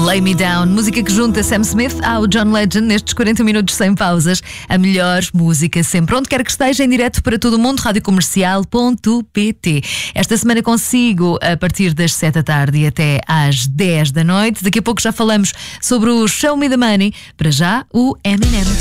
Lay Me Down, música que junta Sam Smith ao John Legend nestes 40 minutos sem pausas. A melhor música sempre, onde quer que esteja, em direto para todo o mundo, radiocomercial.pt. Esta semana consigo a partir das 7 da tarde e até às 10 da noite. Daqui a pouco já falamos sobre o Show Me the Money. Para já, o Eminem.